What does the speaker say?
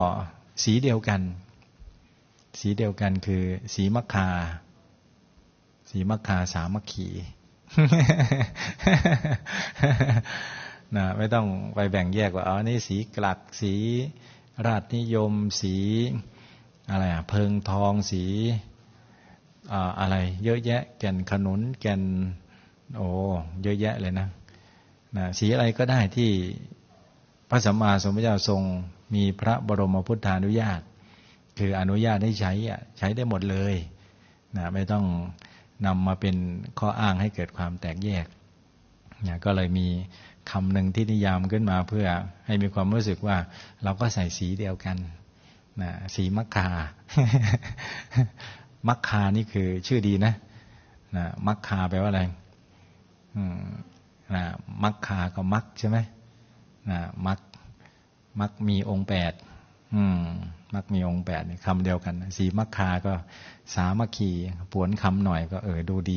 สีเดียวกันสีเดียวกันคือสีมัคคาสีมัคคาสามัคคีนะไม่ต้องไปแบ่งแยกว่านี่สีกลักสีราชนิยมสีอะไรเพิงทองสีอะไรเยอะแยะแก่นขนุนแก่นเยอะแยะเลยนะสีอะไรก็ได้ที่พระสัมมาสัมพุทธเจ้าทรงมีพระบรมพุทธานุญาตคืออนุญาตให้ใช้ได้หมดเลยนะไม่ต้องนำมาเป็นข้ออ้างให้เกิดความแตกแยกนะก็เลยมีคำหนึ่งที่นิยามขึ้นมาเพื่อให้มีความรู้สึกว่าเราก็ใส่สีเดียวกันนะสีมัคคา มัคคานี่คือชื่อดีนะมัคคาแปลว่าอะไรมัคคากับมัคใช่ไหมมัคมีองค์8มัคมีองค์8คำเดียวกันสีมัคคาก็สามัคคีผวนคำหน่อยก็ดูดี